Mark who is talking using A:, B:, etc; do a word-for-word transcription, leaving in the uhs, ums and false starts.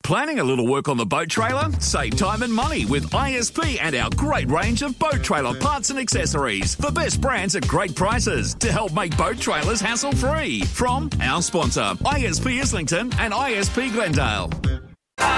A: planning a little work on the boat trailer? Save time and money with I S P and our great range of boat trailer parts and accessories. The best brands at great prices to help make boat trailers hassle-free. From our sponsor, I S P Islington and I S P Glendale.